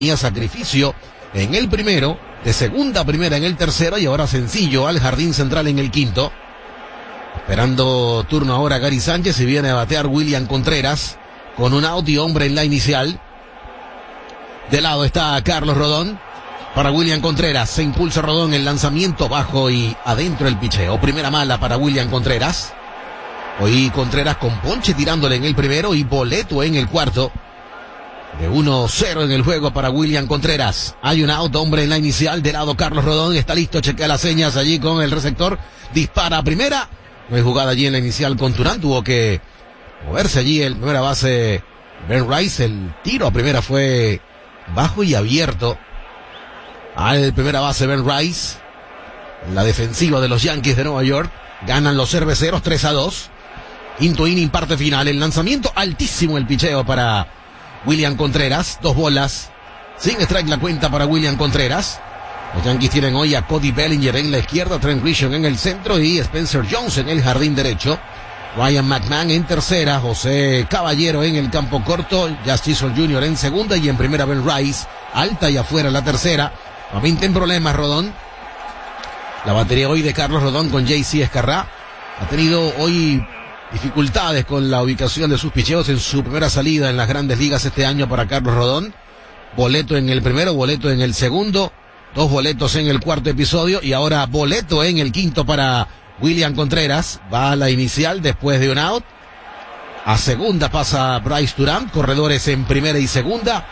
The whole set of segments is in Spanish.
Sacrificio en el primero, de segunda a primera en el tercero y ahora sencillo al jardín central en el quinto. Esperando turno ahora Gary Sánchez y viene a batear William Contreras con un out y hombre en la inicial. De lado está Carlos Rodón para William Contreras. Se impulsa Rodón, el lanzamiento bajo y adentro el picheo. Primera mala para William Contreras. Hoy Contreras con ponche tirándole en el primero y boleto en el cuarto. De 1-0 en el juego para William Contreras. Hay un out, hombre en la inicial. De lado Carlos Rodón, está listo, chequea las señas allí con el receptor. Dispara a primera. No hay jugada allí en la inicial con Turán. Tuvo que moverse allí el primera base Ben Rice. El tiro a primera fue bajo y abierto al primera base Ben Rice. La defensiva de los Yankees de Nueva York. Ganan los cerveceros 3-2. Quinto inning, parte final. El lanzamiento altísimo, el picheo para William Contreras. 2 bolas. Sin strike la cuenta para William Contreras. Los Yankees tienen hoy a Cody Bellinger en la izquierda, Trent Grisham en el centro y Spencer Jones en el jardín derecho. Ryan McMahon en tercera, José Caballero en el campo corto, Jazz Chisholm Jr. en segunda y en primera Ben Rice, alta y afuera la tercera. Nuevamente en problemas Rodón. La batería hoy de Carlos Rodón con JC Escarrá. Ha tenido hoy dificultades con la ubicación de sus picheos en su primera salida en las grandes ligas este año para Carlos Rodón. Boleto en el primero, boleto en el segundo, 2 boletos en el cuarto episodio y ahora boleto en el quinto para William Contreras. Va a la inicial después de un out. A segunda pasa Bryce Durant, corredores en primera y segunda.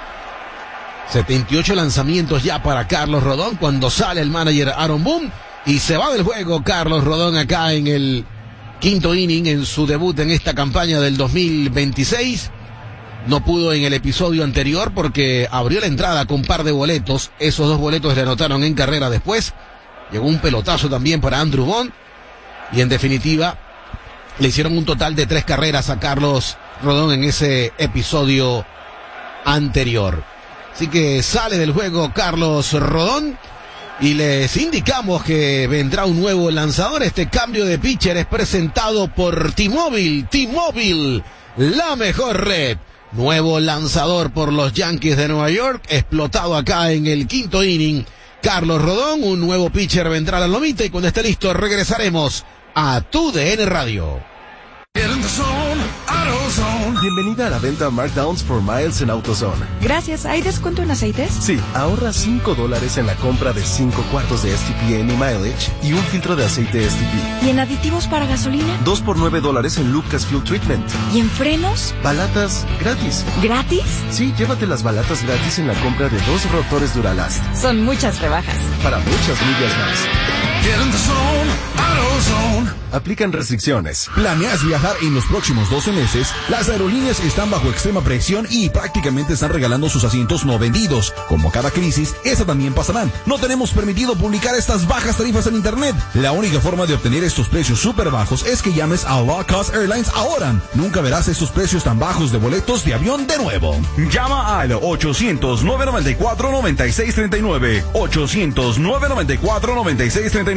78 lanzamientos ya para Carlos Rodón cuando sale el manager Aaron Boone y se va del juego Carlos Rodón acá en el quinto inning en su debut en esta campaña del 2026. No pudo en el episodio anterior porque abrió la entrada con par de boletos. Esos 2 boletos le anotaron en carrera después. Llegó un pelotazo también para Andrew Bond. Y en definitiva, le hicieron un total de 3 carreras a Carlos Rodón en ese episodio anterior. Así que sale del juego Carlos Rodón. Y les indicamos que vendrá un nuevo lanzador. Este cambio de pitcher es presentado por T-Mobile. T-Mobile, la mejor red. Nuevo lanzador por los Yankees de Nueva York. Explotado acá en el quinto inning. Carlos Rodón, un nuevo pitcher vendrá a la lomita. Y cuando esté listo regresaremos a tu DN Radio. Bienvenida a la venta Markdowns for Miles en AutoZone. Gracias. ¿Hay descuento en aceites? Sí, ahorra $5 en la compra de 5 cuartos de STP Any Mileage y un filtro de aceite STP. ¿Y en aditivos para gasolina? 2 por $9 en Lucas Fuel Treatment. ¿Y en frenos? Balatas gratis. ¿Gratis? Sí, llévate las balatas gratis en la compra de 2 rotores Duralast. Son muchas rebajas. Para muchas millas más. Aplican restricciones. ¿Planeas viajar en los próximos 12 meses? Las aerolíneas están bajo extrema presión y prácticamente están regalando sus asientos no vendidos. Como cada crisis, esa también pasarán. No tenemos permitido publicar estas bajas tarifas en internet. La única forma de obtener estos precios súper bajos es que llames a Low Cost Airlines ahora. Nunca verás estos precios tan bajos de boletos de avión de nuevo. Llama al 800-994-9639. 800-994-9639.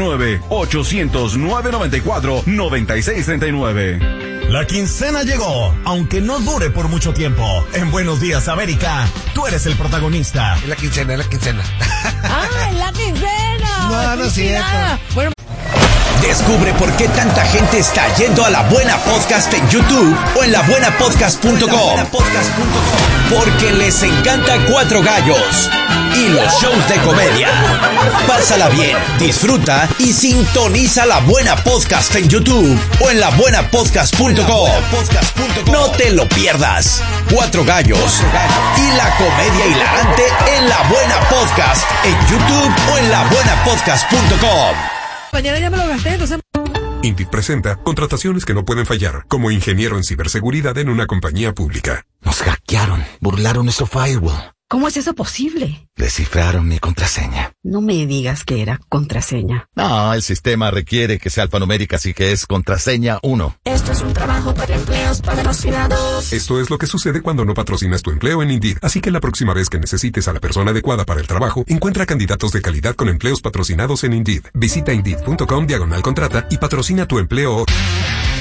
800-994-9639. La quincena llegó, aunque no dure por mucho tiempo. En Buenos Días, América, tú eres el protagonista. Es la quincena. ¡Ah, es la quincena! No, no es cierto. Bueno. Descubre por qué tanta gente está yendo a La Buena Podcast en YouTube o en labuenapodcast.com. Porque les encanta Cuatro Gallos y los shows de comedia. Pásala bien, disfruta y sintoniza La Buena Podcast en YouTube o en labuenapodcast.com. No te lo pierdas. Cuatro Gallos y la comedia hilarante en La Buena Podcast en YouTube o en labuenapodcast.com. Mañana ya me lo gasté, entonces... Indeed presenta contrataciones que no pueden fallar, como ingeniero en ciberseguridad en una compañía pública. Nos hackearon, burlaron nuestro firewall. ¿Cómo es eso posible? Descifraron mi contraseña. No me digas que era contraseña. No, el sistema requiere que sea alfanumérica, así que es contraseña 1. Esto es un trabajo para empleos patrocinados. Esto es lo que sucede cuando no patrocinas tu empleo en Indeed. Así que la próxima vez que necesites a la persona adecuada para el trabajo, encuentra candidatos de calidad con empleos patrocinados en Indeed. Visita Indeed.com/contrata y patrocina tu empleo.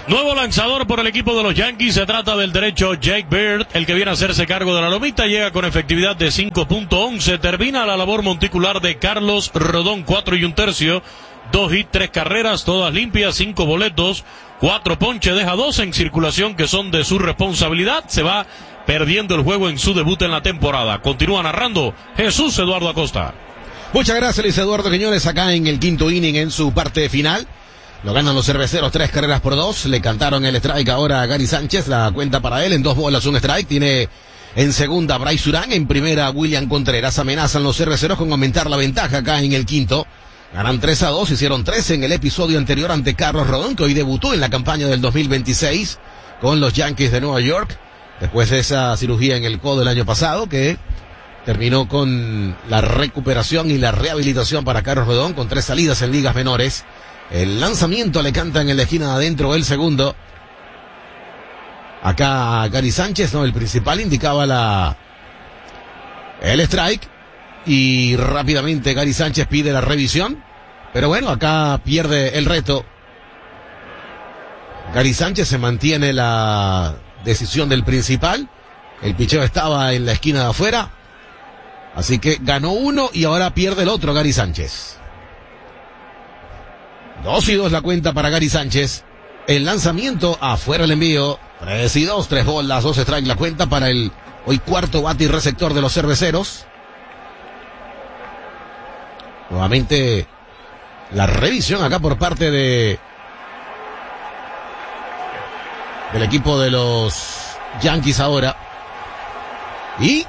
Nuevo lanzador por el equipo de los Yankees, se trata del derecho Jake Bird, el que viene a hacerse cargo de la lomita, llega con efectividad de 5.11, termina la labor monticular de Carlos Rodón, 4 1/3, 2 hits, 3 carreras, todas limpias, 5 boletos, 4 ponches, deja 2 en circulación que son de su responsabilidad, se va perdiendo el juego en su debut en la temporada. Continúa narrando Jesús Eduardo Acosta. Muchas gracias, Luis Eduardo Quiñones, acá en el quinto inning en su parte final. Lo ganan los cerveceros 3 carreras por 2. Le cantaron el strike ahora a Gary Sánchez. La cuenta para él en 2 bolas, 1 strike. Tiene en segunda Bryce Durán. En primera William Contreras. Amenazan los cerveceros con aumentar la ventaja acá en el quinto. Ganan 3-2. Hicieron 3 en el episodio anterior ante Carlos Rodón, que hoy debutó en la campaña del 2026 con los Yankees de Nueva York. Después de esa cirugía en el codo el año pasado, que terminó con la recuperación y la rehabilitación para Carlos Rodón con 3 salidas en ligas menores. El lanzamiento le cantan en la esquina de adentro el segundo. Acá Gary Sánchez, no, el principal indicaba el strike. Y rápidamente Gary Sánchez pide la revisión. Pero bueno, acá pierde el reto. Gary Sánchez, se mantiene la decisión del principal. El picheo estaba en la esquina de afuera. Así que ganó uno y ahora pierde el otro Gary Sánchez. 2-2 la cuenta para Gary Sánchez. El lanzamiento, afuera el envío. 3-2, 3 bolas, 2 strikes la cuenta para el hoy cuarto bate y receptor de los cerveceros. Nuevamente la revisión acá por parte del equipo de los Yankees ahora. Y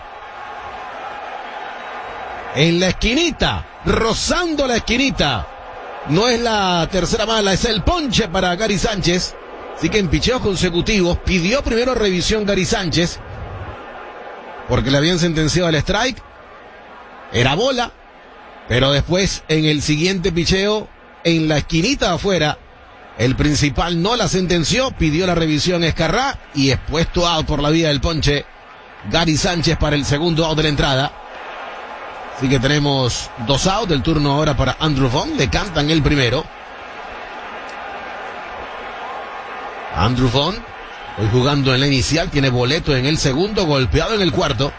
en la esquinita, rozando la esquinita. No es la tercera mala, es el ponche para Gary Sánchez. Así que en picheos consecutivos pidió primero revisión Gary Sánchez, porque le habían sentenciado el strike. Era bola, pero después en el siguiente picheo, en la esquinita de afuera, el principal no la sentenció, pidió la revisión Escarrá y es puesto out por la vía del ponche Gary Sánchez para el segundo out de la entrada. Así que tenemos 2 outs, del turno ahora para Andrew Vaughn, le cantan el primero. Andrew Vaughn, hoy jugando en la inicial, tiene boleto en el segundo, golpeado en el cuarto.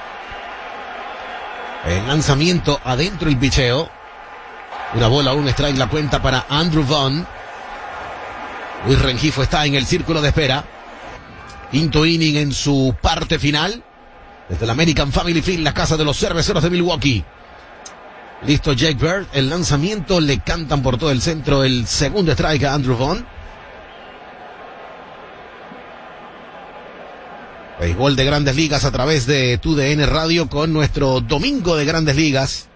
El lanzamiento adentro el picheo. 1 bola, 1 strike la cuenta para Andrew Vaughn. Luis Rengifo está en el círculo de espera. Quinto inning en su parte final. Desde el American Family Field, la casa de los cerveceros de Milwaukee. Listo Jake Bird, el lanzamiento, le cantan por todo el centro el segundo strike a Andrew Vaughn. Béisbol de Grandes Ligas a través de TUDN Radio con nuestro Domingo de Grandes Ligas.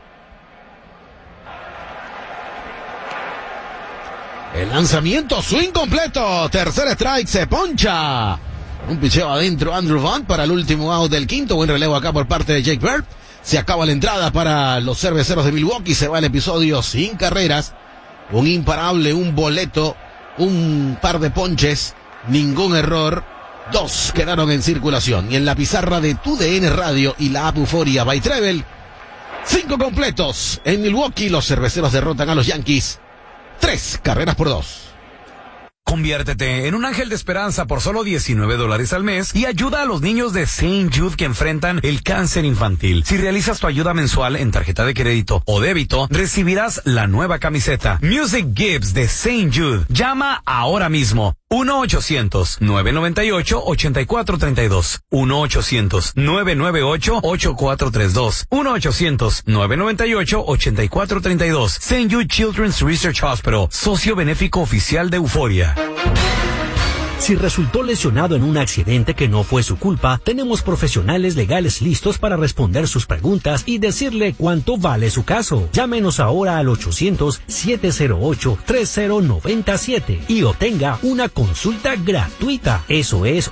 El lanzamiento, swing completo, tercer strike, se poncha. Un picheo adentro Andrew Vaughn para el último out del quinto. Buen relevo acá por parte de Jake Bird. Se acaba la entrada para los cerveceros de Milwaukee. Se va el episodio sin carreras. Un imparable, un boleto, un par de ponches, ningún error. 2 quedaron en circulación. Y en la pizarra de TUDN Radio y la app Euforia by Treble, 5 completos. En Milwaukee los cerveceros derrotan a los Yankees 3 carreras por 2. Conviértete en un ángel de esperanza por solo $19 al mes y ayuda a los niños de St. Jude que enfrentan el cáncer infantil. Si realizas tu ayuda mensual en tarjeta de crédito o débito, recibirás la nueva camiseta Music Gives de St. Jude. Llama ahora mismo. 1-800-998-8432. 1-800-998-8432. 1-800-998-8432. St. Jude Children's Research Hospital, socio benéfico oficial de Euforia. Si resultó lesionado en un accidente que no fue su culpa, tenemos profesionales legales listos para responder sus preguntas y decirle cuánto vale su caso. Llámenos ahora al 800-708-3097 y obtenga una consulta gratuita. Eso es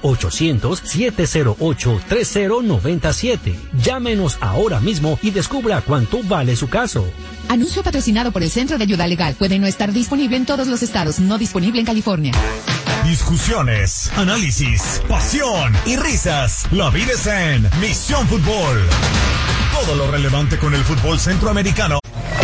800-708-3097. Llámenos ahora mismo y descubra cuánto vale su caso. Anuncio patrocinado por el Centro de Ayuda Legal. Puede no estar disponible en todos los estados, no disponible en California. Discusiones, análisis, pasión y risas. La vida es en Misión Fútbol. Todo lo relevante con el fútbol centroamericano.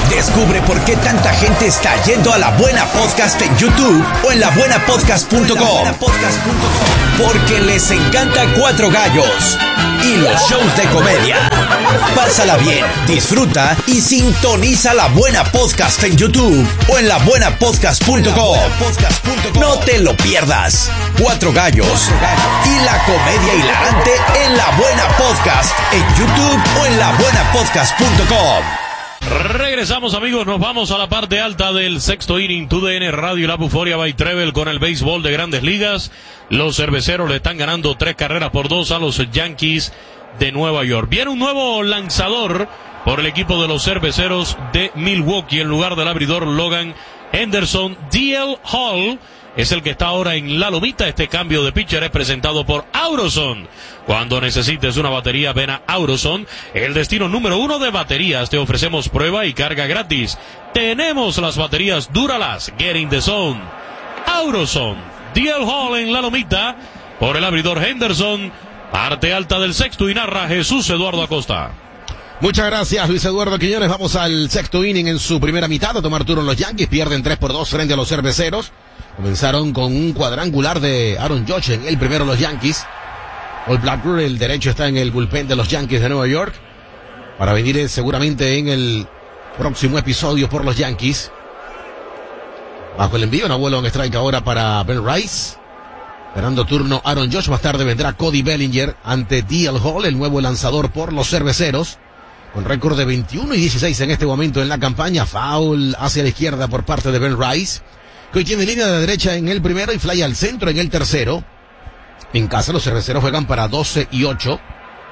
Descubre por qué tanta gente está yendo a La Buena Podcast en YouTube o en labuenapodcast.com. Porque les encanta Cuatro Gallos y los shows de comedia. Pásala bien, disfruta y sintoniza La Buena Podcast en YouTube o en labuenapodcast.com. No te lo pierdas. Cuatro Gallos y la comedia hilarante en La Buena Podcast en YouTube o en labuenapodcast.com. Regresamos, amigos, nos vamos a la parte alta del sexto inning. TUDN Radio y la Buforia by Trevel con el béisbol de Grandes Ligas. Los cerveceros le están ganando 3-2 a los Yankees de Nueva York. Viene un nuevo lanzador por el equipo de los cerveceros de Milwaukee en lugar del abridor Logan Henderson. DL Hall es el que está ahora en la lomita. Este cambio de pitcher es presentado por Auroson. Cuando necesites una batería, ven a Auroson, el destino número 1 de baterías. Te ofrecemos prueba y carga gratis. Tenemos las baterías Duralast, Get in the Zone. Auroson, DL Hall en la lomita por el abridor Henderson. Parte alta del sexto y narra Jesús Eduardo Acosta. Muchas gracias, Luis Eduardo Quiñones. Vamos al sexto inning en su primera mitad. A tomar turno los Yankees. Pierden 3-2 frente a los cerveceros. Comenzaron con un cuadrangular de Aaron Judge en el primero los Yankees. Paul Blackburn, el derecho, está en el bullpen de los Yankees de Nueva York para venir seguramente en el próximo episodio por los Yankees. Bajo el envío, una bola on strike ahora para Ben Rice. Esperando turno Aaron Judge. Más tarde vendrá Cody Bellinger ante DL Hall, el nuevo lanzador por los cerveceros, con récord de 21-16 en este momento en la campaña. Foul hacia la izquierda por parte de Ben Rice, que hoy tiene línea de derecha en el primero y fly al centro en el tercero. En casa los cerveceros juegan para 12-8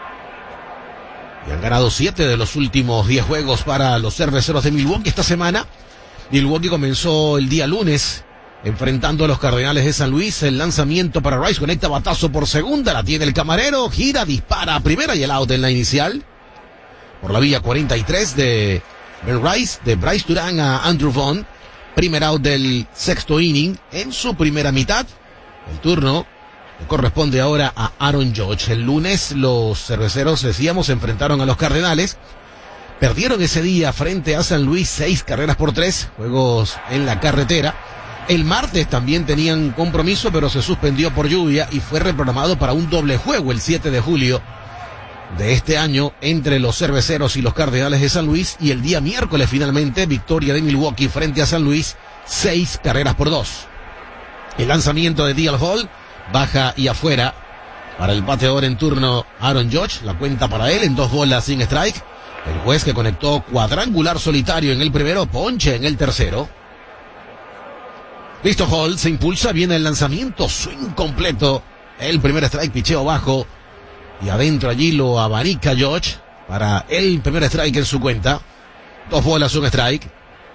y han ganado 7 de los últimos 10 juegos para los cerveceros de Milwaukee esta semana. Milwaukee comenzó el día lunes enfrentando a los Cardenales de San Luis. El lanzamiento para Rice, conecta batazo por segunda, la tiene el camarero, gira, dispara a primera y el out en la inicial. Por la vía 43 de Ben Rice, de Bryce Durán a Andrew Vaughn. Primer out del sexto inning en su primera mitad. El turno le corresponde ahora a Aaron Judge. El lunes los cerveceros, decíamos, se enfrentaron a los Cardenales. Perdieron ese día frente a San Luis 6-3, juegos en la carretera. El martes también tenían compromiso, pero se suspendió por lluvia y fue reprogramado para un doble juego el 7 de julio de este año entre los cerveceros y los Cardenales de San Luis. Y el día miércoles finalmente victoria de Milwaukee frente a San Luis 6-2. El lanzamiento de DL Hall baja y afuera para el bateador en turno Aaron Judge. La cuenta para él en 2 bolas sin strike. El juez, que conectó cuadrangular solitario en el primero, ponche en el tercero. Listo, Hall se impulsa, viene el lanzamiento, swing completo. El primer strike, picheo bajo. Y adentro allí lo abanica Judge para el primer strike en su cuenta. 2 bolas, un strike.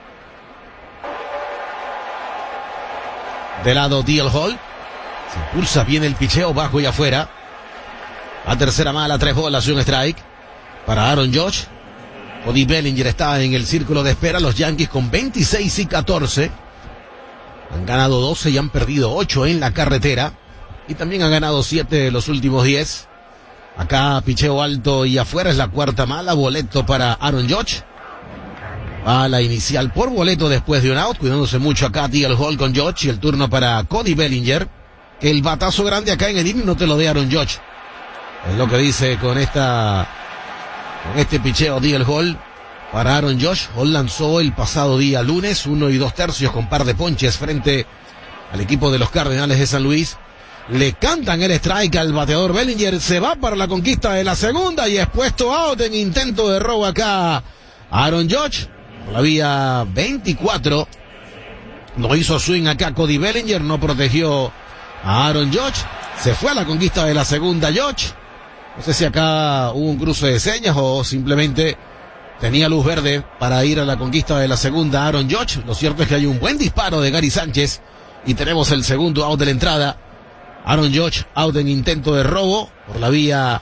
De lado DL Hall. Se impulsa bien el picheo bajo y afuera. A tercera mala, 3 bolas y un strike para Aaron Judge. Cody Bellinger está en el círculo de espera. Los Yankees con 26-14. Han ganado 12 y han perdido 8 en la carretera. Y también han ganado 7 de los últimos 10. Acá picheo alto y afuera, es la cuarta mala. Boleto para Aaron Judge. A la inicial por boleto después de un out. Cuidándose mucho acá DL Hall con Judge. Y el turno para Cody Bellinger. Que el batazo grande acá en el inning no te lo dé Aaron Judge. Es lo que dice con este picheo DL Hall para Aaron Judge. Hall lanzó el pasado día lunes 1 2/3 con par de ponches frente al equipo de los Cardenales de San Luis. Le cantan el strike al bateador Bellinger. Se va para la conquista de la segunda y es puesto out en intento de robo acá Aaron Judge. Por la vía 24. No hizo swing acá Cody Bellinger. No protegió a Aaron Judge. Se fue a la conquista de la segunda Judge. No sé si acá hubo un cruce de señas o simplemente tenía luz verde para ir a la conquista de la segunda Aaron Judge. Lo cierto es que hay un buen disparo de Gary Sánchez y tenemos el segundo out de la entrada. Aaron Judge out en intento de robo por la vía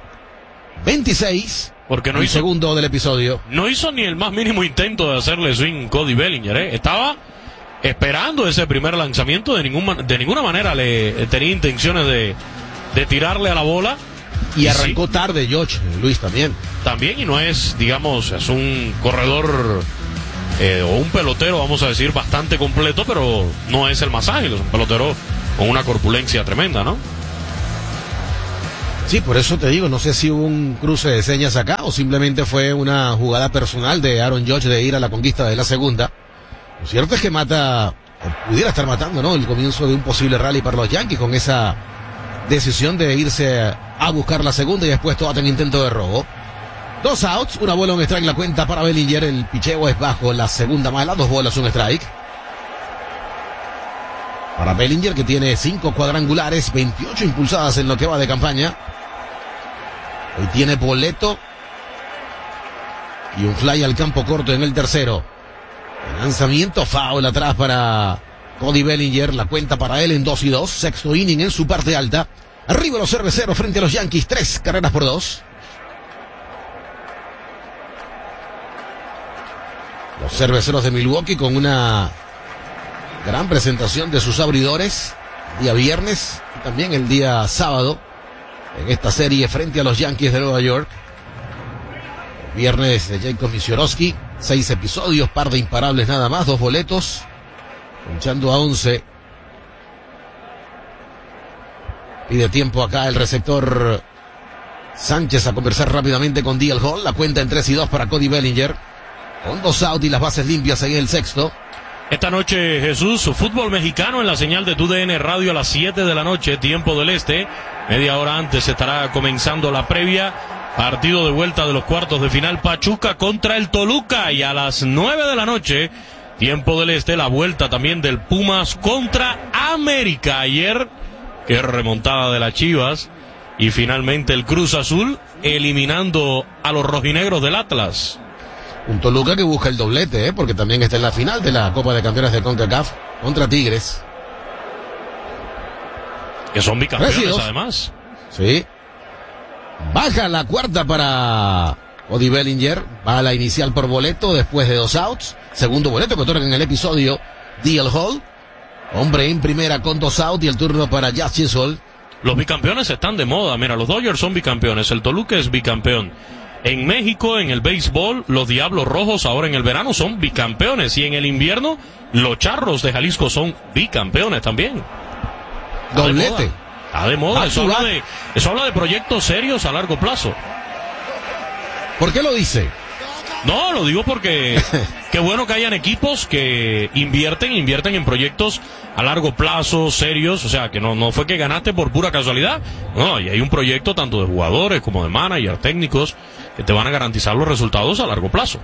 26. Porque no el hizo, segundo del episodio. No hizo ni el más mínimo intento de hacerle swing Cody Bellinger, Estaba esperando ese primer lanzamiento. De ninguna manera le tenía intenciones de tirarle a la bola. Y arrancó tarde Judge, Luis, también. También, y no es, digamos, es un corredor o un pelotero, vamos a decir, bastante completo, pero no es el más ágil, es un pelotero con una corpulencia tremenda, ¿no? Sí, por eso te digo, no sé si hubo un cruce de señas acá o simplemente fue una jugada personal de Aaron Judge de ir a la conquista de la segunda. Lo cierto es que mata, o pudiera estar matando, ¿no?, el comienzo de un posible rally para los Yankees con esa decisión de irse a buscar la segunda y después todo en intento de robo. 2 outs, una bola, un strike, la cuenta para Bellinger. El picheo es bajo, la segunda mala, 2 bolas, un strike. Para Bellinger, que tiene 5 cuadrangulares, 28 impulsadas en lo que va de campaña. Hoy tiene boleto y un fly al campo corto en el tercero. El lanzamiento foul atrás para Cody Bellinger, la cuenta para él en 2-2, sexto inning en su parte alta. Arriba los cerveceros frente a los Yankees, 3 carreras por 2. Los cerveceros de Milwaukee con una gran presentación de sus abridores día viernes y también el día sábado en esta serie frente a los Yankees de Nueva York. Viernes de Jacob Misiorowski, 6 episodios, par de imparables nada más, 2 boletos, ponchando a 11. Pide tiempo acá el receptor Sánchez a conversar rápidamente con D.L. Hall, la cuenta en 3-2 para Cody Bellinger. Con 2 out y las bases limpias en el sexto. Esta noche, Jesús, fútbol mexicano en la señal de TUDN Radio a las 7 de la noche, tiempo del este. Media hora antes estará comenzando la previa. Partido de vuelta de los cuartos de final, Pachuca contra el Toluca. Y a las 9 de la noche, tiempo del este, la vuelta también del Pumas contra América. Ayer, qué remontada de las Chivas. Y finalmente el Cruz Azul eliminando a los rojinegros del Atlas. Un Toluca que busca el doblete, porque también está en la final de la Copa de Campeones de CONCACAF contra Tigres. Que son bicampeones además. Sí. Baja la cuarta para Cody Bellinger. Va a la inicial por boleto después de 2 outs. Segundo boleto que otorga en el episodio D.L. Hall. Hombre en primera con 2 outs y el turno para Jazz Chisholm. Los bicampeones están de moda. Mira, los Dodgers son bicampeones. El Toluca es bicampeón. En México, en el béisbol, los Diablos Rojos ahora en el verano son bicampeones. Y en el invierno, los Charros de Jalisco son bicampeones también. Doblete. Está de moda. Eso habla de proyectos serios a largo plazo. ¿Por qué lo dice? No, lo digo porque qué bueno que hayan equipos que invierten en proyectos a largo plazo, serios. O sea, que no fue que ganaste por pura casualidad. No, y hay un proyecto tanto de jugadores como de manager, técnicos, que te van a garantizar los resultados a largo plazo.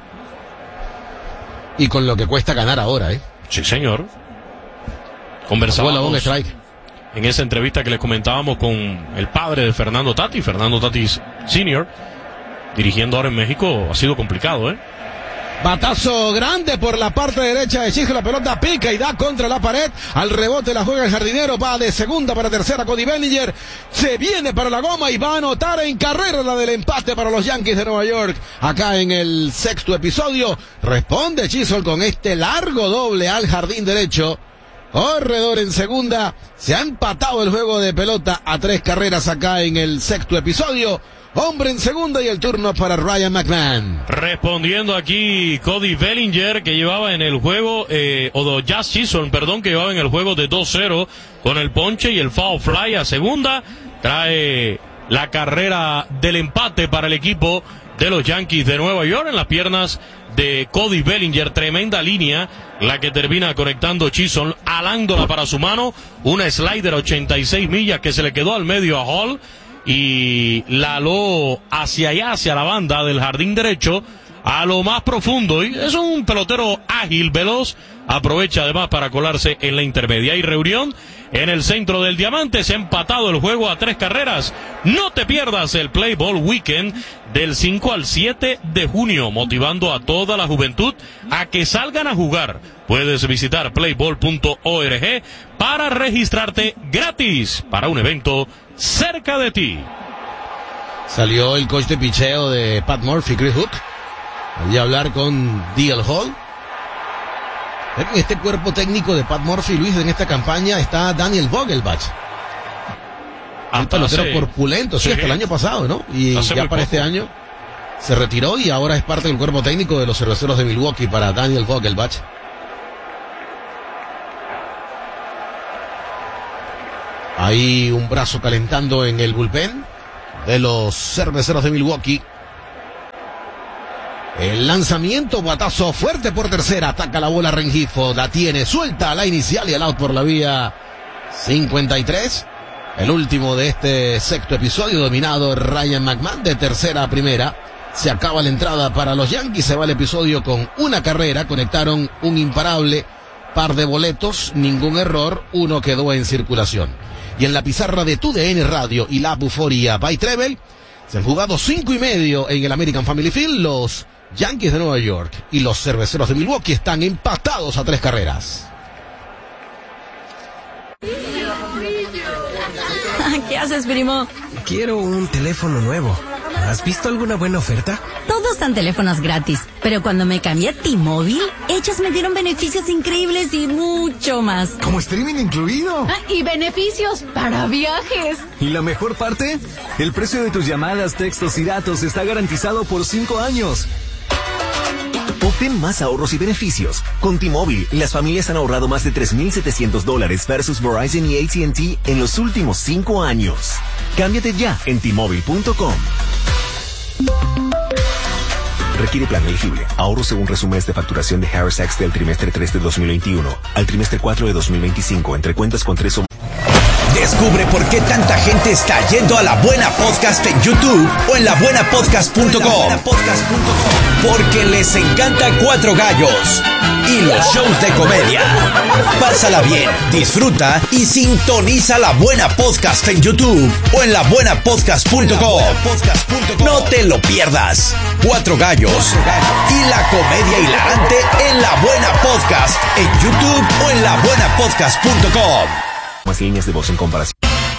Y con lo que cuesta ganar ahora, ¿eh? Sí, señor. Conversábamos en esa entrevista que les comentábamos con el padre de Fernando Tatis Sr., dirigiendo ahora en México. Ha sido complicado, ¿eh? Batazo grande por la parte derecha de Chisholm, la pelota pica y da contra la pared, al rebote la juega el jardinero, va de segunda para tercera Cody Bellinger, se viene para la goma y va a anotar en carrera la del empate para los Yankees de Nueva York. Acá en el sexto episodio, responde Chisholm con este largo doble al jardín derecho. Corredor en segunda, se ha empatado el juego de pelota a 3 carreras acá en el sexto episodio. Hombre en segunda y el turno para Ryan McMahon. Respondiendo aquí Cody Bellinger, que llevaba en el juego, Jazz Chisholm, perdón, que llevaba en el juego de 2-0 con el ponche y el foul fly a segunda. Trae la carrera del empate para el equipo de los Yankees de Nueva York en las piernas de Cody Bellinger. Tremenda línea la que termina conectando Chisholm, alándola para su mano. Una slider a 86 millas que se le quedó al medio a Hall y la aló hacia allá, hacia la banda del jardín derecho, a lo más profundo. Y es un pelotero ágil, veloz, aprovecha además para colarse en la intermedia. Hay reunión en el centro del diamante, se ha empatado el juego a 3 carreras. No te pierdas el Play Ball Weekend del 5 al 7 de junio, motivando a toda la juventud a que salgan a jugar. Puedes visitar playball.org para registrarte gratis para un evento cerca de ti. Salió el coach de picheo de Pat Murphy, Chris Hook, allí a hablar con D.L. Hall. En este cuerpo técnico de Pat Murphy, Luis, en esta campaña está Daniel Vogelbach. Un pelotero corpulento, sí, hasta el año pasado, ¿no? Y ya para este año se retiró y ahora es parte del cuerpo técnico de los Cerveceros de Milwaukee para Daniel Vogelbach. Hay un brazo calentando en el bullpen de los Cerveceros de Milwaukee. El lanzamiento, batazo fuerte por tercera, ataca la bola Rengifo, la tiene, suelta a la inicial y al out por la vía 53. El último de este sexto episodio, dominado Ryan McMahon de tercera a primera. Se acaba la entrada para los Yankees, se va el episodio con una carrera, conectaron un imparable, par de boletos, ningún error, uno quedó en circulación. Y en la pizarra de TUDN Radio y la Buforia by Treble, se han jugado 5:30 en el American Family Field. Los Yankees de Nueva York y los Cerveceros de Milwaukee están empatados a 3 carreras. ¿Qué haces, primo? Quiero un teléfono nuevo. ¿Has visto alguna buena oferta? Todos dan teléfonos gratis, pero cuando me cambié a T-Mobile, ellos me dieron beneficios increíbles y mucho más. ¿Como streaming incluido? Y beneficios para viajes. ¿Y la mejor parte? El precio de tus llamadas, textos y datos está garantizado por 5 años. Obtén más ahorros y beneficios. Con T-Mobile, las familias han ahorrado más de $3,700 versus Verizon y AT&T en los últimos 5 años. Cámbiate ya en T-Mobile.com. Requiere plan elegible. Ahorro según resúmenes de facturación de Harris X del trimestre 3 de 2021 al trimestre 4 de 2025 entre cuentas con 3 o... Descubre por qué tanta gente está yendo a La Buena Podcast en YouTube o en labuenapodcast.com. Porque les encanta Cuatro Gallos y los shows de comedia. Pásala bien, disfruta y sintoniza La Buena Podcast en YouTube o en labuenapodcast.com. No te lo pierdas. Cuatro Gallos y la comedia hilarante en La Buena Podcast en YouTube o en labuenapodcast.com. Más líneas de voz en comparación.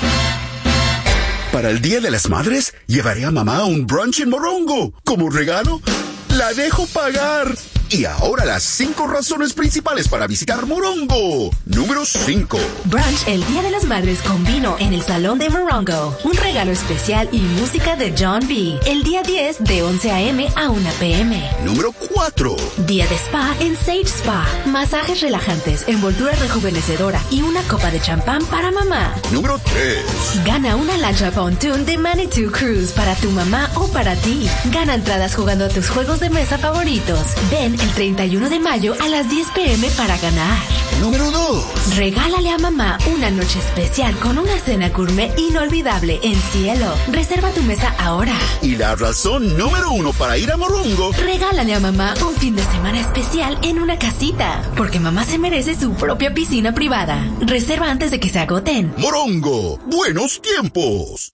Para el Día de las Madres, llevaré a mamá a un brunch en Morongo. Como regalo, la dejo pagar. Y ahora las 5 razones principales para visitar Morongo. Número 5. Brunch el Día de las Madres con vino en el Salón de Morongo. Un regalo especial y música de John B. El día 10 de 11 a.m. a 1 p.m. Número 4. Día de spa en Sage Spa. Masajes relajantes, envoltura rejuvenecedora y una copa de champán para mamá. Número 3. Gana una lancha pontoon de Manitou Cruise para tu mamá o para ti. Gana entradas jugando a tus juegos de mesa favoritos. Ven el 31 de mayo a las 10 p.m. para ganar. Número 2. Regálale a mamá una noche especial con una cena gourmet inolvidable en Cielo. Reserva tu mesa ahora. Y la razón número 1 para ir a Morongo. Regálale a mamá un fin de semana especial en una casita. Porque mamá se merece su propia piscina privada. Reserva antes de que se agoten. Morongo, buenos tiempos.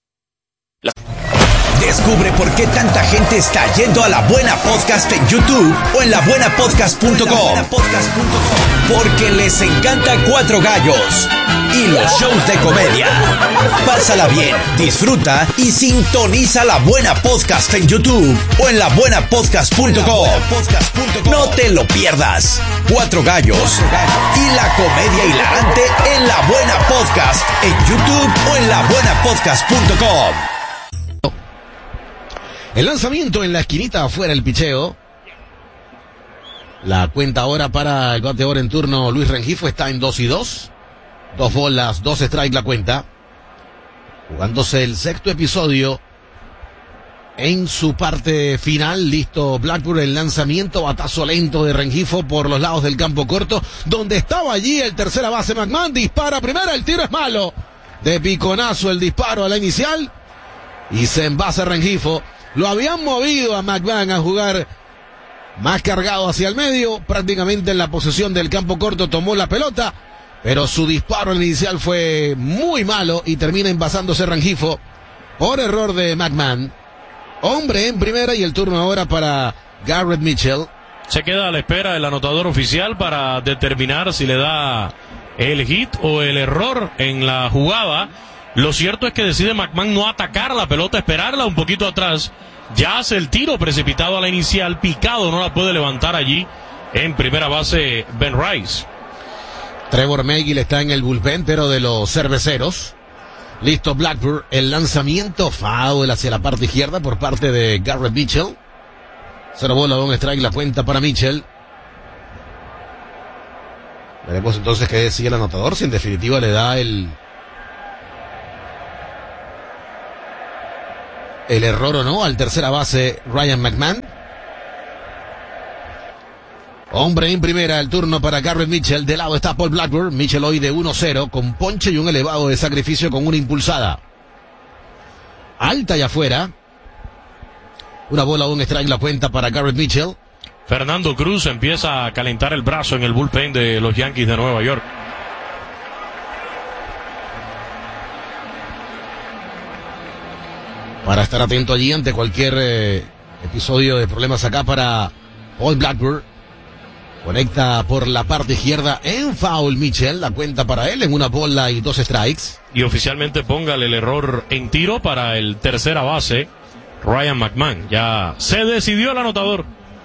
Descubre por qué tanta gente está yendo a La Buena Podcast en YouTube o en labuenapodcast.com. Porque les encanta Cuatro Gallos y los shows de comedia. Pásala bien, disfruta y sintoniza La Buena Podcast en YouTube o en labuenapodcast.com. No te lo pierdas. Cuatro Gallos y la comedia hilarante en La Buena Podcast en YouTube o en labuenapodcast.com. El lanzamiento en la esquinita afuera el picheo. La cuenta ahora para el bateador en turno Luis Rengifo está en 2-2. 2 bolas, 2 strikes la cuenta. Jugándose el sexto episodio. En su parte final, listo Blackburn, el lanzamiento, batazo lento de Rengifo por los lados del campo corto, donde estaba allí el tercera base McMahon, dispara primera, el tiro es malo. De piconazo el disparo a la inicial. Y se envasa Rengifo. Lo habían movido a McMahon a jugar más cargado hacia el medio, prácticamente en la posesión del campo corto tomó la pelota, pero su disparo inicial fue muy malo y termina envasándose Rengifo por error de McMahon. Hombre en primera y el turno ahora para Garrett Mitchell. Se queda a la espera del anotador oficial para determinar si le da el hit o el error en la jugada. Lo cierto es que decide McMahon no atacar la pelota, esperarla un poquito atrás. Ya hace el tiro precipitado a la inicial, picado, no la puede levantar allí en primera base Ben Rice. Trevor Megill está en el bullpen, pero de los Cerveceros. Listo Blackburn, el lanzamiento foul hacia la parte izquierda por parte de Garrett Mitchell. 0 bola, 1 strike, la cuenta para Mitchell. Veremos entonces qué decide el anotador, si en definitiva le da el error o no al tercera base Ryan McMahon. Hombre en primera, el turno para Garrett Mitchell. De lado está Paul Blackburn. Mitchell hoy de 1-0 con ponche y un elevado de sacrificio con una impulsada. Alta y afuera. 1 bola, 1 strike, la cuenta para Garrett Mitchell. Fernando Cruz empieza a calentar el brazo en el bullpen de los Yankees de Nueva York. Para estar atento allí ante cualquier episodio de problemas acá para Paul Blackburn. Conecta por la parte izquierda en foul Mitchell. La cuenta para él en 1 bola y 2 strikes. Y oficialmente póngale el error en tiro para el tercera base Ryan McMahon. Ya se decidió el anotador.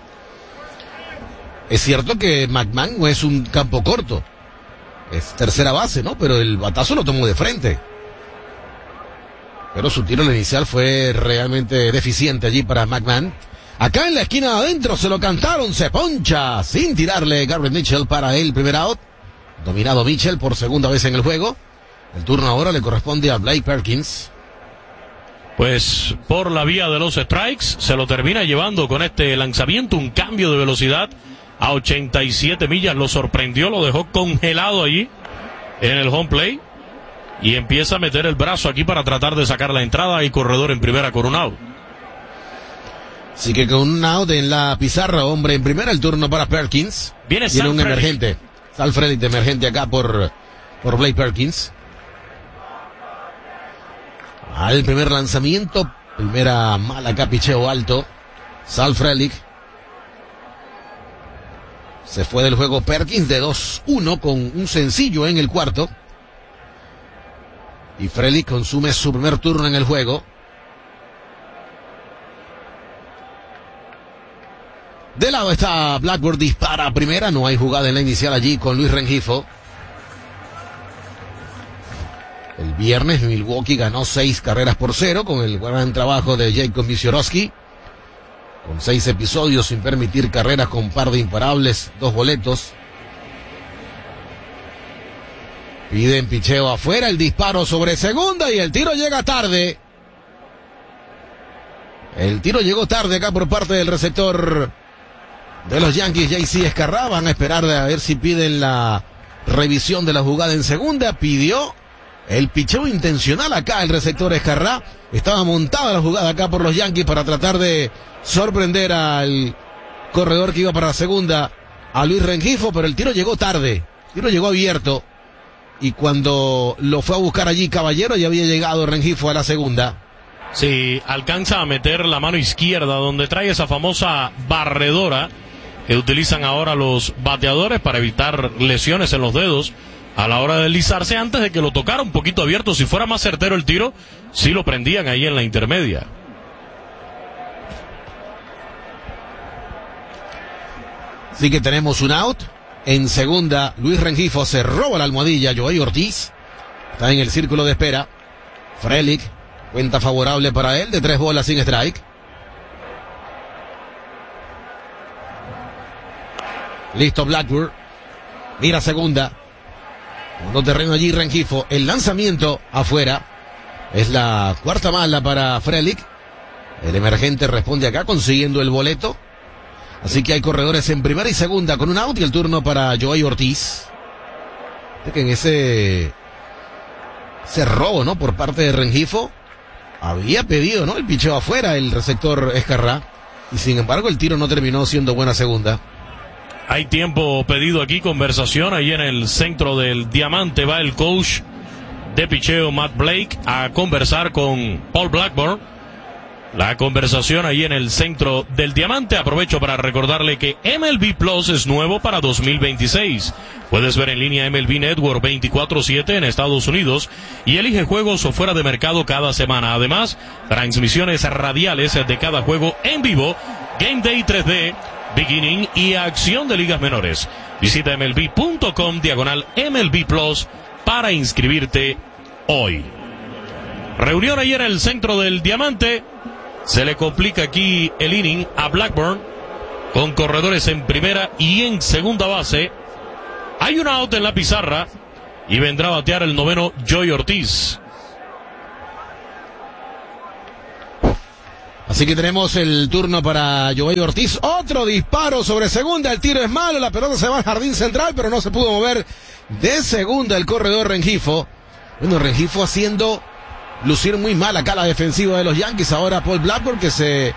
Es cierto que McMahon no es un campo corto. Es tercera base, ¿no? Pero el batazo lo tomó de frente. Pero su tiro inicial fue realmente deficiente allí para McMahon. Acá en la esquina de adentro se lo cantaron, se poncha sin tirarle Garrett Mitchell para el primer out. Dominado Mitchell por segunda vez en el juego. El turno ahora le corresponde a Blake Perkins. Pues por la vía de los strikes se lo termina llevando con este lanzamiento, un cambio de velocidad a 87 millas, lo sorprendió, lo dejó congelado allí en el home plate y empieza a meter el brazo aquí para tratar de sacar la entrada y corredor en primera con un out. Así que con un out en la pizarra, hombre en primera, el turno para Perkins. Viene un emergente. Sal Frelick de emergente acá por Blake Perkins. Al primer lanzamiento, primera mala acá, picheo alto. Sal Frelick. Se fue del juego Perkins de 2-1 con un sencillo en el cuarto. Y Frelick consume su primer turno en el juego. De lado está Blackburn, dispara a primera. No hay jugada en la inicial allí con Luis Rengifo. El viernes Milwaukee ganó 6-0 con el gran trabajo de Jacob Misiorowski. Con 6 episodios sin permitir carreras, con par de imparables, 2 boletos. Piden picheo afuera, el disparo sobre segunda y el tiro llega tarde. El tiro llegó tarde acá por parte del receptor de los Yankees, JC Escarrá. Van a esperar a ver si piden la revisión de la jugada en segunda. Pidió el picheo intencional acá el receptor Escarrá. Estaba montada la jugada acá por los Yankees para tratar de sorprender al corredor que iba para la segunda, a Luis Rengifo, pero el tiro llegó tarde. El tiro llegó abierto. Y cuando lo fue a buscar allí Caballero, ya había llegado Rengifo a la segunda. Sí, alcanza a meter la mano izquierda donde trae esa famosa barredora que utilizan ahora los bateadores para evitar lesiones en los dedos a la hora de deslizarse, antes de que lo tocara un poquito abierto. Si fuera más certero el tiro, sí lo prendían ahí en la intermedia. Así que tenemos un out. En segunda, Luis Rengifo se roba la almohadilla. Joey Ortiz está en el círculo de espera. Frelick, cuenta favorable para él de 3 bolas sin strike. Listo Blackburn. Mira segunda. Segundo terreno allí Rengifo. El lanzamiento afuera. Es la cuarta mala para Frelick. El emergente responde acá consiguiendo el boleto. Así que hay corredores en primera y segunda con un out y el turno para Joey Ortiz. Que en ese robo, ¿no? Por parte de Rengifo había pedido, ¿no? El picheo afuera el receptor Escarrá. Y sin embargo el tiro no terminó siendo buena segunda. Hay tiempo pedido aquí, conversación ahí en el centro del diamante. Va el coach de picheo Matt Blake a conversar con Paul Blackburn. La conversación ahí en el centro del diamante. Aprovecho para recordarle que MLB Plus es nuevo para 2026. Puedes ver en línea MLB Network 24/7 en Estados Unidos y elige juegos o fuera de mercado cada semana. Además, transmisiones radiales de cada juego en vivo, Game Day 3D, Beginning y acción de ligas menores. Visita MLB.com/MLB Plus para inscribirte hoy. Reunión ayer en el centro del diamante. Se le complica aquí el inning a Blackburn. con corredores en primera y en segunda base. Hay una out en la pizarra y vendrá a batear el noveno Joey Ortiz. Así que tenemos el turno para Joey Ortiz. Otro disparo sobre segunda. El tiro es malo. La pelota se va al jardín central, pero no se pudo mover de segunda el corredor Rengifo. Bueno, Rengifo haciendo lucir muy mal acá la defensiva de los Yankees. Ahora Paul Blackburn, que se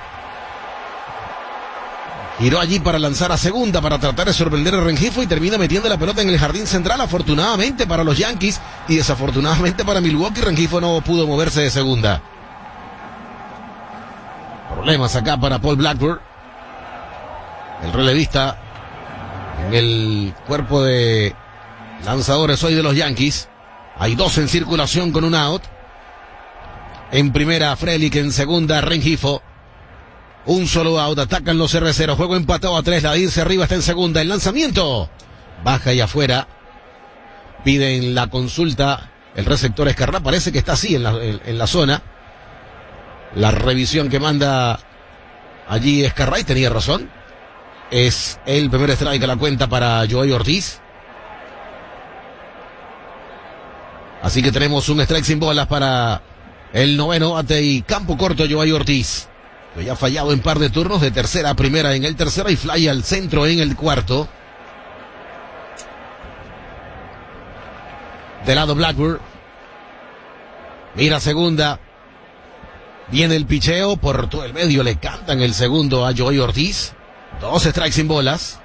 giró allí para lanzar a segunda para tratar de sorprender a Rengifo y termina metiendo la pelota en el jardín central. Afortunadamente para los Yankees y desafortunadamente para Milwaukee, Rengifo no pudo moverse de segunda. Problemas acá para Paul Blackburn, el relevista en el cuerpo de lanzadores hoy de los Yankees. Hay dos en circulación con un out. En primera Frelick, en segunda Rengifo. Un solo out, atacan los cerveceros. Juego empatado a 3, la de irse arriba está en segunda. El lanzamiento baja y afuera. Piden la consulta el receptor Escarrá, parece que está así en la zona. La revisión que manda allí Escarrá, y tenía razón. Es el primer strike a la cuenta para Joey Ortiz. Así que tenemos un strike sin bolas para el noveno bate y campo corto Joey Ortiz. Que ya ha fallado en par de turnos de tercera a primera en el tercero y fly al centro en el cuarto. De lado Blackburn. Mira segunda. Viene el picheo por todo el medio, le cantan el segundo a Joey Ortiz. 2 strikes sin bolas.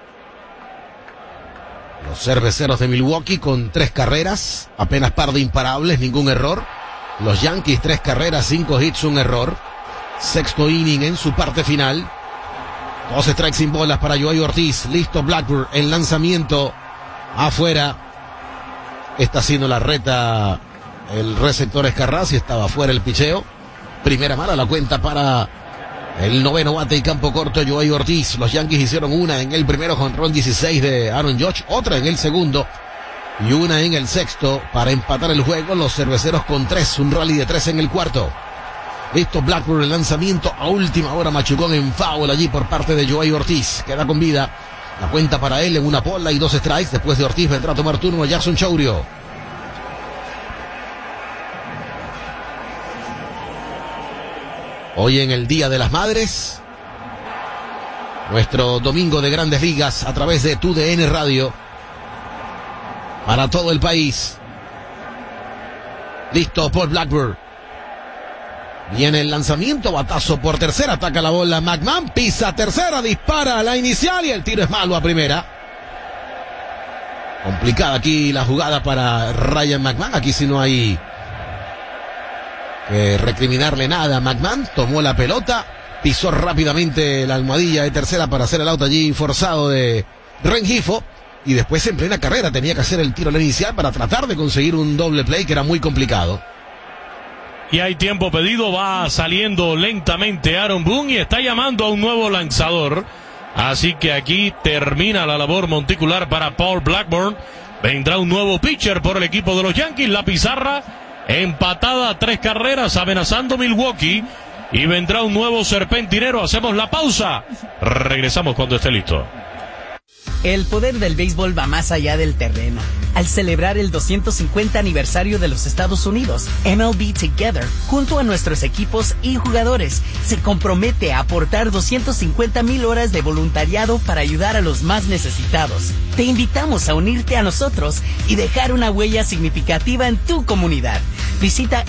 Los cerveceros de Milwaukee con 3 carreras, apenas par de imparables, ningún error. Los Yankees 3 carreras, 5 hits, un error. Sexto inning en su parte final. 2 strikes sin bolas para Joey Ortiz. Listo Blackburn, el lanzamiento afuera. Está haciendo la reta el receptor Escarrá, y estaba afuera el picheo. Primera mala la cuenta para el noveno bate y campo corto Joey Ortiz. Los Yankees hicieron una en el primero jonrón 16 de Aaron Judge, otra en el segundo y una en el sexto para empatar el juego. Los cerveceros con 3, un rally de 3 en el cuarto. Listo Blackburn, el lanzamiento a última hora, machucón en foul allí por parte de Joey Ortiz. Queda con vida la cuenta para él en una bola y 2 strikes. Después de Ortiz vendrá a tomar turno Jackson Chourio. Hoy en el Día de las Madres, nuestro domingo de Grandes Ligas a través de TUDN Radio para todo el país. Listo Paul Blackburn. Viene el lanzamiento, batazo por tercera, ataca la bola McMahon, pisa tercera, dispara a la inicial y el tiro es malo a primera. Complicada aquí la jugada para Ryan McMahon, aquí sí no hay recriminarle nada. McMahon tomó la pelota, pisó rápidamente la almohadilla de tercera para hacer el out allí forzado de Rengifo y después en plena carrera tenía que hacer el tiro a la inicial para tratar de conseguir un doble play que era muy complicado. Y hay tiempo pedido, va saliendo lentamente Aaron Boone y está llamando a un nuevo lanzador. Así que aquí termina la labor monticular para Paul Blackburn. Vendrá un nuevo pitcher por el equipo de los Yankees. La pizarra empatada a 3 carreras, amenazando Milwaukee. Y vendrá un nuevo serpentinero. Hacemos la pausa. Regresamos cuando esté listo. El poder del béisbol va más allá del terreno. Al celebrar el 250 aniversario de los Estados Unidos, MLB Together, junto a nuestros equipos y jugadores, se compromete a aportar 250,000 horas de voluntariado para ayudar a los más necesitados. Te invitamos a unirte a nosotros y dejar una huella significativa en tu comunidad. Visita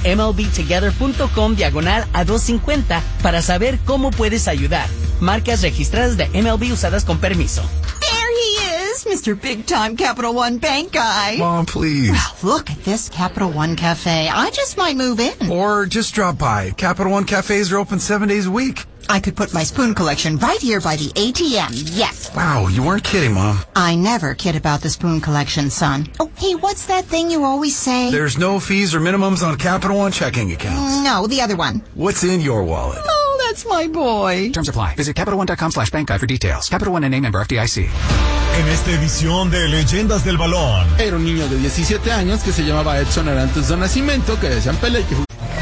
MLBtogether.com/a250 para saber cómo puedes ayudar. Marcas registradas de MLB usadas con permiso. Mr. Big Time Capital One Bank guy. Mom, please. Well, look at this Capital One Cafe. I just might move in. Or just drop by. Capital One cafes are open 7 days a week. I could put my spoon collection right here by the ATM. Yes. Wow, you weren't kidding, Mom. I never kid about the spoon collection, son. Oh, hey, what's that thing you always say? There's no fees or minimums on Capital One checking accounts. No, the other one. What's in your wallet? Oh, that's my boy. Terms apply. Visit CapitalOne.com/bankguide for details. Capital One N.A. member FDIC. En esta edición de Leyendas del Balón. Era un niño de 17 años que se llamaba Edson Arantes do Nascimento, que decían Pelé, que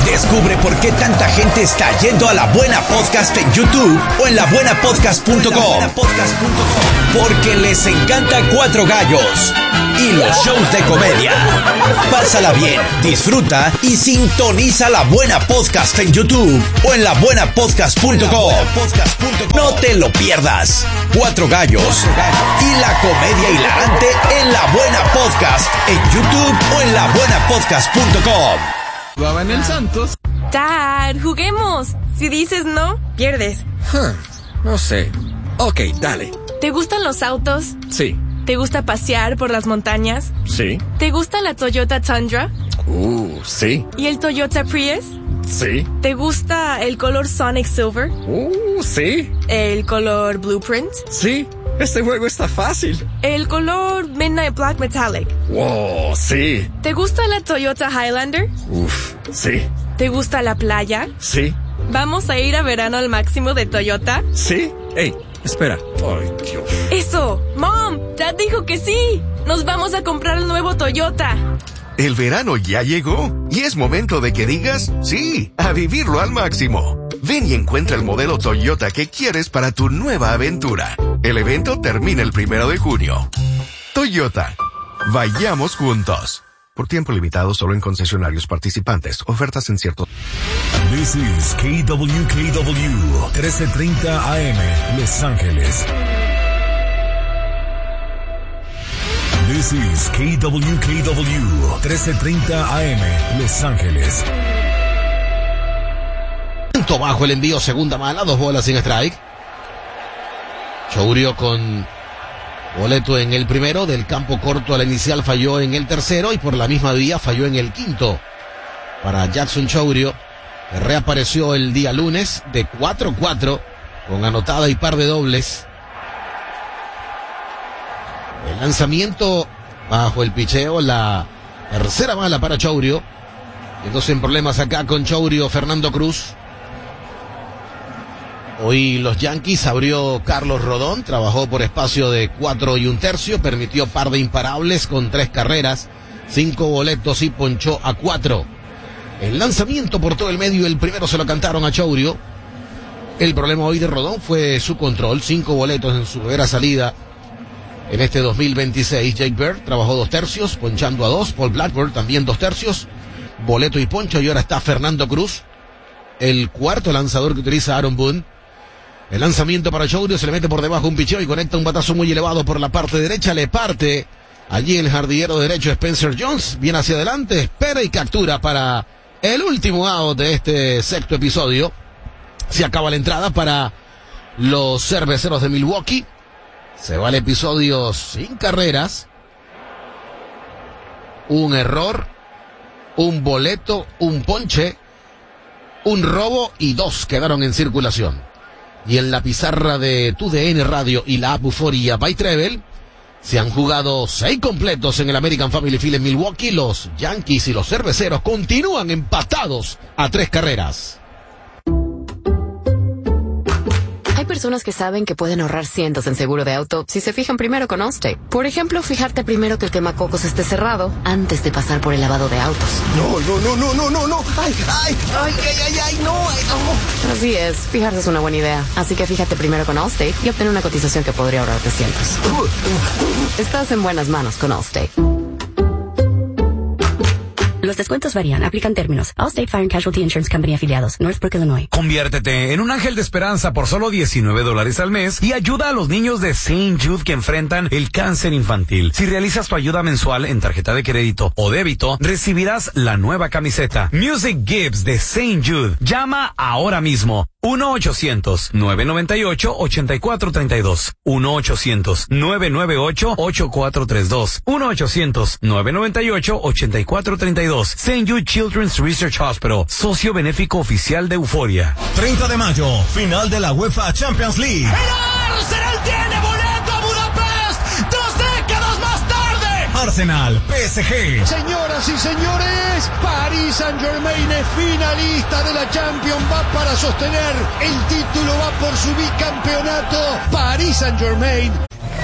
Descubre por qué tanta gente está yendo a La Buena Podcast en YouTube o en labuenapodcast.com. Porque les encanta Cuatro Gallos y los shows de comedia. Pásala bien, disfruta y sintoniza La Buena Podcast en YouTube o en labuenapodcast.com. No te lo pierdas. Cuatro Gallos y la comedia hilarante en La Buena Podcast en YouTube o en labuenapodcast.com. Jugaba en el Santos. Dad, juguemos. Si dices no, pierdes. No sé. Ok, dale. ¿Te gustan los autos? Sí. ¿Te gusta pasear por las montañas? Sí. ¿Te gusta la Toyota Tundra? Sí. ¿Y el Toyota Prius? Sí. ¿Te gusta el color Sonic Silver? Sí. ¿El color Blueprint? Sí. Este juego está fácil. ¿El color Midnight Black Metallic? Wow, sí. ¿Te gusta la Toyota Highlander? Sí. ¿Te gusta la playa? Sí. ¿Vamos a ir a verano al máximo de Toyota? Sí. Ey, espera. Ay, Dios. ¡Eso! ¡Mom! Dad dijo que sí. Nos vamos a comprar el nuevo Toyota. El verano ya llegó y es momento de que digas sí, a vivirlo al máximo. Ven y encuentra el modelo Toyota que quieres para tu nueva aventura. El evento termina el 1 de junio. Toyota. Vayamos juntos. Por tiempo limitado solo en concesionarios participantes. Ofertas en ciertos... This is KWKW 1330 AM Los Ángeles. This is KWKW 1330 AM Los Ángeles. Bajo el envío, segunda mala, 2 bolas sin strike. Chourio con boleto en el primero, del campo corto a la inicial falló en el tercero y por la misma vía falló en el quinto. Para Jackson Chourio, que reapareció el día lunes de 4-4 con anotada y par de dobles. El lanzamiento bajo el picheo, la tercera bala para Chourio. Entonces en problemas acá con Chourio, Fernando Cruz. Hoy los Yankees abrió Carlos Rodón, trabajó por espacio de 4 1/3, permitió par de imparables con 3 carreras, 5 boletos y ponchó a 4. El lanzamiento por todo el medio, el primero se lo cantaron a Chourio. El problema hoy de Rodón fue su control, 5 boletos en su primera salida en este 2026. Jake Bird trabajó 2/3, ponchando a 2. Paul Blackburn también 2/3, boleto y poncho. Y ahora está Fernando Cruz, el cuarto lanzador que utiliza Aaron Boone. El lanzamiento para Chourio, se le mete por debajo un picheo y conecta un batazo muy elevado por la parte derecha, le parte allí el jardinero derecho Spencer Jones, viene hacia adelante, espera y captura para el último out de este sexto episodio. Se acaba la entrada para los cerveceros de Milwaukee, se va el episodio sin carreras, un error, un boleto, un ponche, un robo y 2 quedaron en circulación. Y en la pizarra de TUDN Radio y la app Euforia by Treble se han jugado 6 completos en el American Family Field en Milwaukee. Los Yankees y los cerveceros continúan empatados a 3 carreras. Hay personas que saben que pueden ahorrar cientos en seguro de auto si se fijan primero con Allstate. Por ejemplo, fijarte primero que el quemacocos esté cerrado antes de pasar por el lavado de autos. No. Ay, no. Así es, fijarse es una buena idea. Así que fíjate primero con Allstate y obtén una cotización que podría ahorrarte cientos. Estás en buenas manos con Allstate. Los descuentos varían, aplican términos. Allstate Fire and Casualty Insurance Company afiliados, Northbrook, Illinois. Conviértete en un ángel de esperanza por solo $19 al mes y ayuda a los niños de St. Jude que enfrentan el cáncer infantil. Si realizas tu ayuda mensual en tarjeta de crédito o débito, recibirás la nueva camiseta Music Gives de St. Jude. Llama ahora mismo. 1-800-998-8432. 1-800-998-8432. 1-800-998-8432. St. Jude Children's Research Hospital, socio benéfico oficial de Euforia. 30 de mayo, final de la UEFA Champions League. ¡El Arsenal tiene boleto a Budapest! 2 décadas más tarde. Arsenal, PSG. Señoras y señores, Paris Saint-Germain es finalista de la Champions, va para sostener el título, va por su bicampeonato. Paris Saint-Germain.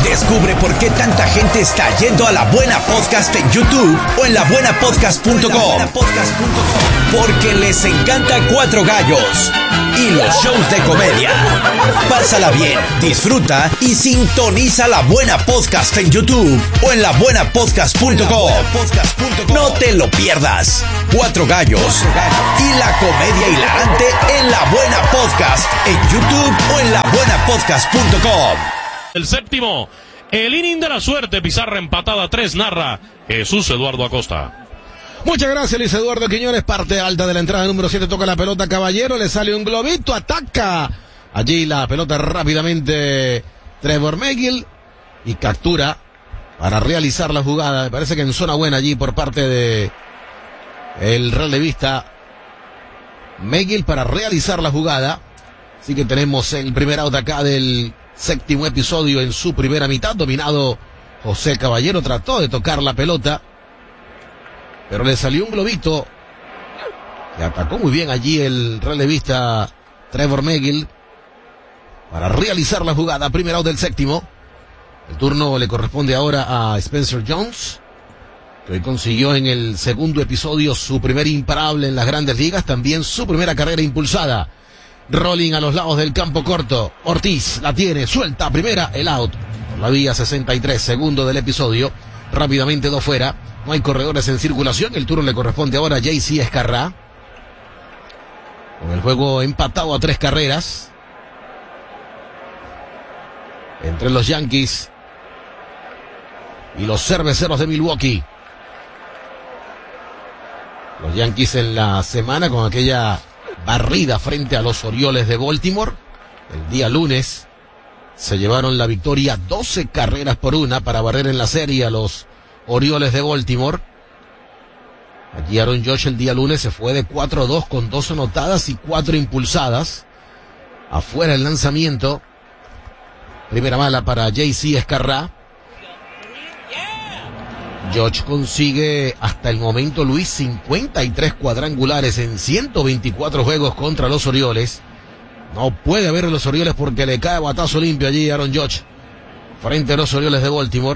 Descubre por qué tanta gente está yendo a La Buena Podcast en YouTube o en labuenapodcast.com. Porque les encanta Cuatro Gallos y los shows de comedia. Pásala bien, disfruta y sintoniza La Buena Podcast en YouTube o en labuenapodcast.com. No te lo pierdas. Cuatro Gallos y la comedia hilarante en La Buena Podcast en YouTube o en labuenapodcast.com. El séptimo, el inning de la suerte, pizarra empatada 3, narra Jesús Eduardo Acosta. Muchas gracias, Luis Eduardo Quiñones. Parte alta de la entrada número 7, toca la pelota Caballero, le sale un globito, ataca allí la pelota rápidamente Trevor Megill y captura para realizar la jugada. Me parece que en zona buena allí por parte de el relevista Megill para realizar la jugada. Así que tenemos el primer out acá del séptimo episodio en su primera mitad, dominado José Caballero, trató de tocar la pelota, pero le salió un globito y atacó muy bien allí el relevista Trevor Megill para realizar la jugada. Primer out del séptimo. El turno le corresponde ahora a Spencer Jones, que hoy consiguió en el segundo episodio su primer imparable en las Grandes Ligas, también su primera carrera impulsada. Rolling a los lados del campo corto. Ortiz la tiene, suelta primera, el out. Por la vía 63, segundo del episodio. Rápidamente dos fuera. No hay corredores en circulación. El turno le corresponde ahora a JC Escarrá. Con el juego empatado a 3 carreras entre los Yankees y los Cerveceros de Milwaukee. Los Yankees en la semana con aquella barrida frente a los Orioles de Baltimore. El día lunes se llevaron la victoria 12 carreras por 1 para barrer en la serie a los Orioles de Baltimore. Aquí Aaron Judge el día lunes se fue de 4-2 con 2 anotadas y 4 impulsadas. Afuera el lanzamiento. Primera mala para JC Escarrá. Judge consigue hasta el momento, Luis, 53 cuadrangulares en 124 juegos contra los Orioles. No puede haber los Orioles porque le cae batazo limpio allí a Aaron Judge frente a los Orioles de Baltimore.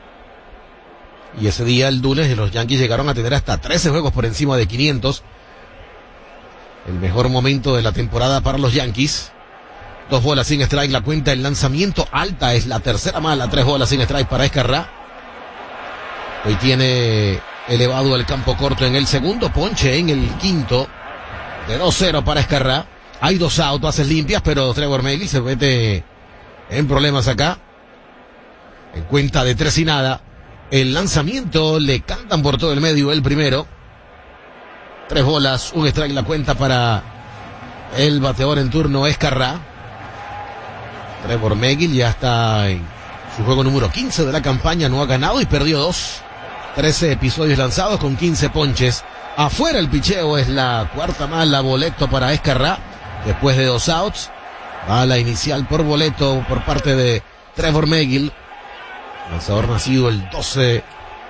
Y ese día, el lunes, los Yankees llegaron a tener hasta 13 juegos por encima de 500. El mejor momento de la temporada para los Yankees. 2 bolas sin strike, la cuenta, el lanzamiento alta es la tercera mala, 3 bolas sin strike para Escarrá. Hoy tiene elevado el campo corto en el segundo, ponche en el quinto, de 2-0 para Escarrá. Hay 2 outs, bases limpias, pero Trevor Megill se mete en problemas acá. En cuenta de 3 y nada. El lanzamiento le cantan por todo el medio el primero. 3 bolas, un strike, la cuenta para el bateador en turno Escarrá. Trevor Megill ya está en su juego número 15 de la campaña, no ha ganado y perdió 2. 13 episodios lanzados con 15 ponches. Afuera el picheo, es la cuarta mala, boleto para Escarrá. Después de 2 outs, bala inicial por boleto por parte de Trevor Megill. Lanzador nacido el 12 de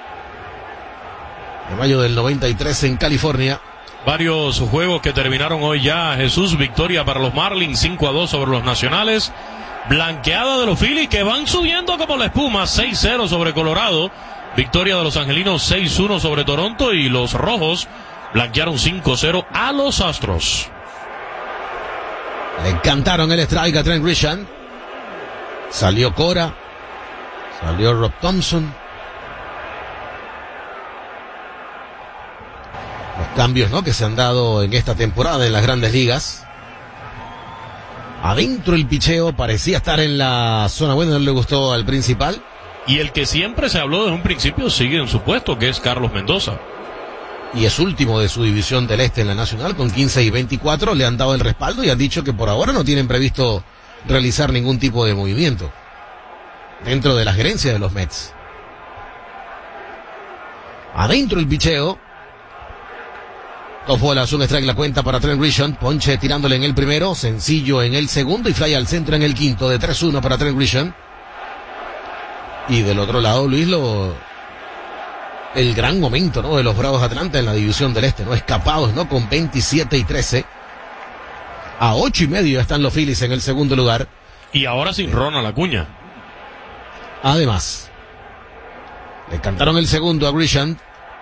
mayo del 93 en California. Varios juegos que terminaron hoy ya, Jesús. Victoria para los Marlins, 5-2 sobre los Nacionales. Blanqueada de los Phillies que van subiendo como la espuma, 6-0 sobre Colorado. Victoria de los Angelinos, 6-1 sobre Toronto. Y los Rojos blanquearon 5-0 a los Astros. Le cantaron el strike a Trent Grisham. Salió Cora. Salió Rob Thompson. Los cambios, ¿no?, que se han dado en esta temporada en las Grandes Ligas. Adentro el picheo parecía estar en la zona buena, no le gustó al principal. Y el que siempre se habló desde un principio sigue en su puesto, que es Carlos Mendoza. Y es último de su división del Este en la Nacional con 15 y 24. Le han dado el respaldo y han dicho que por ahora no tienen previsto realizar ningún tipo de movimiento dentro de la gerencia de los Mets. Adentro el picheo. 2 bolas, un strike, la cuenta para Trent Grisham. Ponche tirándole en el primero, sencillo en el segundo y fly al centro en el quinto, de 3-1 para Trent Grisham. Y del otro lado, Luis, el gran momento, ¿no?, de los Bravos de Atlanta en la división del Este, ¿no? Escapados, ¿no?, con 27 y 13. A 8 y medio están los Phillies en el segundo lugar. Y ahora sin Ronald Acuña. Además, le cantaron el segundo a Grisham.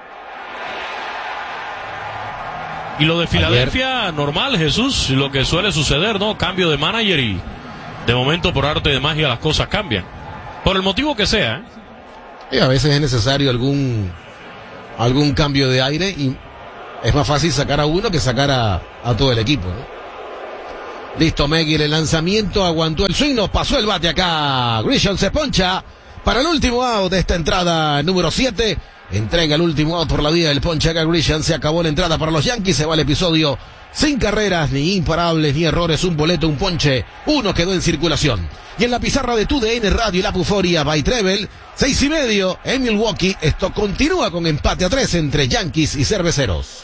Y lo de Filadelfia, normal, Jesús, lo que suele suceder, ¿no? Cambio de manager y de momento por arte de magia las cosas cambian. Por el motivo que sea, ¿eh? Y a veces es necesario algún cambio de aire y es más fácil sacar a uno que sacar a todo el equipo, ¿no? Listo, Meguil, el lanzamiento, aguantó el swing, nos pasó el bate acá. Grisham se poncha para el último out de esta entrada número 7. Entrega el último out por la vía del ponche acá Grisham. Se acabó la entrada para los Yankees. Se va el episodio sin carreras, ni imparables, ni errores. Un boleto, un ponche. Uno quedó en circulación. Y en la pizarra de TUDN Radio y la Puforia by Treble, 6:30 en Milwaukee. Esto continúa con empate a 3 entre Yankees y Cerveceros.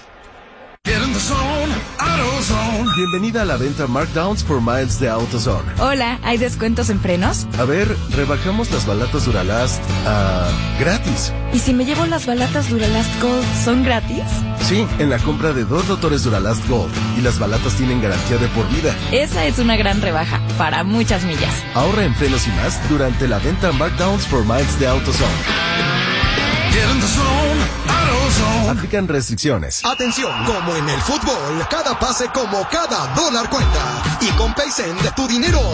Bienvenida a la venta Markdowns for Miles de AutoZone. Hola, ¿hay descuentos en frenos? A ver, rebajamos las balatas Duralast gratis. ¿Y si me llevo las balatas Duralast Gold, son gratis? Sí, en la compra de 2 rotores Duralast Gold. Y las balatas tienen garantía de por vida. Esa es una gran rebaja, para muchas millas. Ahorra en frenos y más durante la venta Markdowns for Miles de AutoZone. Aplican restricciones. Atención, como en el fútbol, cada pase como cada dólar cuenta. Y con PaySend, tu dinero